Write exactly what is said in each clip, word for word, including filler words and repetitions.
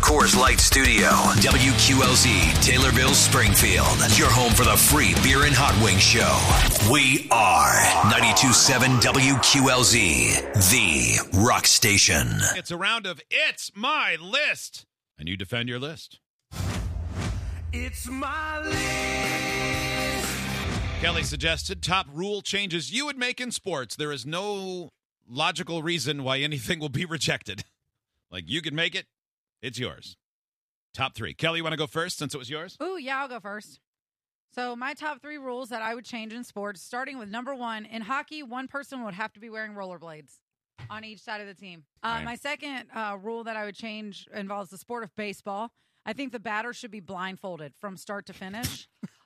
Coors Light Studio. W Q L Z, Taylorville, Springfield. Your home for the free beer and hot wing show. We are ninety-two point seven W Q L Z, the rock station. It's a round of It's My List. And you defend your list. It's my list. Kelly suggested top rule changes you would make in sports. There is no logical reason why anything will be rejected. Like, you can make it, it's yours. Top three. Kelly, you want to go first since it was yours? Ooh, yeah, I'll go first. So my top three rules that I would change in sports, starting with number one, in hockey, one person would have to be wearing rollerblades on each side of the team. Uh, Right. My second uh, rule that I would change involves the sport of baseball. I think the batter should be blindfolded from start to finish.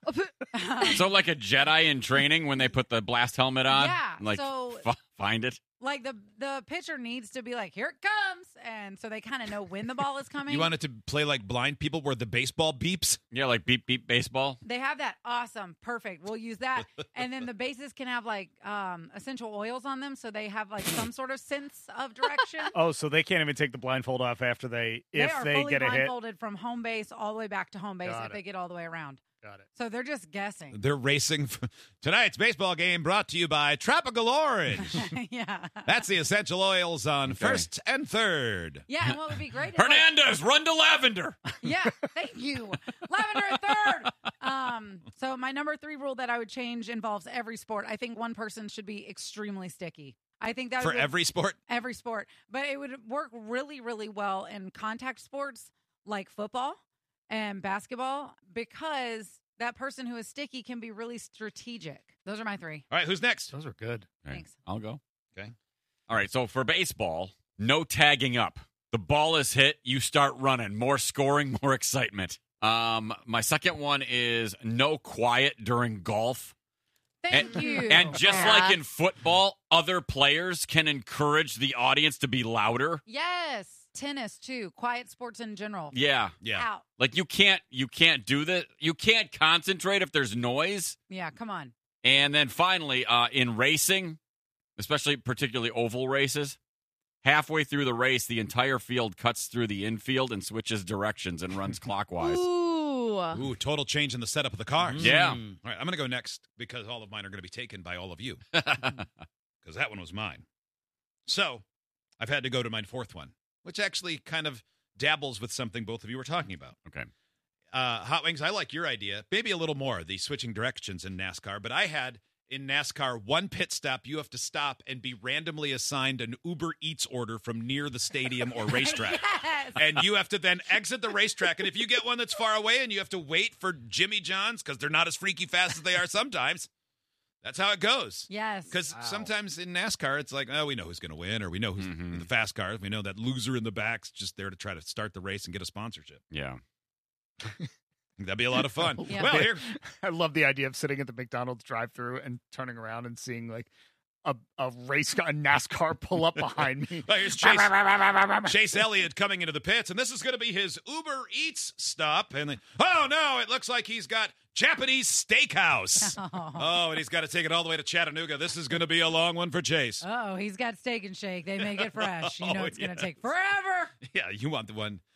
So like a Jedi in training when they put the blast helmet on? Yeah, Like, so- f- find it? Like the the pitcher needs to be like, here it comes, and so they kind of know when the ball is coming. You want it to play like blind people where the baseball beeps? Yeah, like beep, beep baseball. They have that. Awesome. Perfect. We'll use that. And then the bases can have like um, essential oils on them, so they have like some sort of sense of direction. Oh, so they can't even take the blindfold off after they if they are they fully get a hit. blindfolded from home base all the way back to home base Got if it. they get all the way around. Got it. So they're just guessing. They're racing. For... Tonight's baseball game brought to you by Tropical Orange. Yeah. That's the essential oils on Okay. first and third. Yeah, and what would be great is like- Hernandez, run to Lavender. yeah, thank you. Lavender at third. Um, so my number three rule that I would change involves every sport. I think one person should be extremely sticky. I think that For would, every sport? every sport, but it would work really, really well in contact sports like football and basketball because that person who is sticky can be really strategic. Those are my three. All right, who's next? Those are good. Okay, Thanks. I'll go. Okay. All right, so for baseball, no tagging up. The ball is hit, you start running. More scoring, more excitement. Um, my second one is no quiet during golf. Thank and, you. And just Yeah. like in football, other players can encourage the audience to be louder. Yes, tennis too. Quiet sports in general. Yeah. Yeah. Out. Like you can't you can't do that. You can't concentrate if there's noise. Yeah, come on. And then finally, uh, in racing, especially particularly oval races, halfway through the race, the entire field cuts through the infield and switches directions and runs clockwise. Ooh. Ooh, total change in the setup of the cars. Yeah. All right, I'm going to go next because all of mine are going to be taken by all of you because that one was mine. So I've had to go to my fourth one, which actually kind of dabbles with something both of you were talking about. Okay. Uh, Hot Wings, I like your idea. Maybe a little more, the switching directions in NASCAR. But I had in NASCAR one pit stop. You have to stop and be randomly assigned an Uber Eats order from near the stadium or racetrack. Yes. And you have to then exit the racetrack. And if you get one that's far away and you have to wait for Jimmy John's because they're not as freaky fast as they are sometimes, that's how it goes. Yes. Because sometimes in NASCAR, it's like, oh, we know who's going to win, or we know who's Mhm. in the fast cars. We know that loser in the back's just there to try to start the race and get a sponsorship. Yeah. That'd be a lot of fun. Yeah. Well, here, I love the idea of sitting at the McDonald's drive-thru and turning around and seeing like a a race a NASCAR pull up behind me. well, here's Chase, Chase Elliott coming into the pits, and this is going to be his Uber Eats stop. And they, oh no, it looks like he's got Japanese steakhouse. Oh, and he's got to take it all the way to Chattanooga. This is going to be a long one for Chase. Oh, he's got Steak and Shake. They make it fresh. You know Oh, it's going to yes. take forever. Yeah, you want the one